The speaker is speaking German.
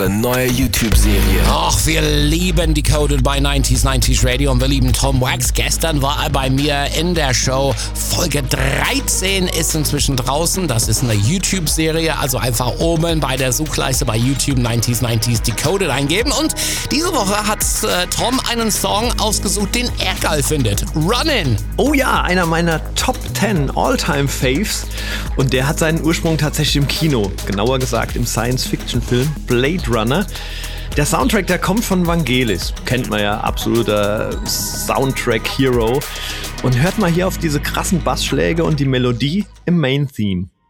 unsere neue YouTube-Serie. Ach, wir lieben Decoded by 90s Radio und wir lieben Tom Wax. Gestern war er bei mir in der Show. Folge 13 ist inzwischen draußen. Das ist eine YouTube-Serie, also einfach oben bei der Suchleiste bei YouTube 90s Decoded eingeben. Und diese Woche hat Tom einen Song ausgesucht, den er geil findet. Runnin'. Oh ja, einer meiner Top 10 All-Time-Faves. Und der hat seinen Ursprung tatsächlich im Kino. Genauer gesagt im Science-Fiction-Film Blade Runner. Der Soundtrack, der kommt von Vangelis. Kennt man ja, absoluter Soundtrack-Hero. Und hört mal hier auf diese krassen Bassschläge und die Melodie im Main-Theme.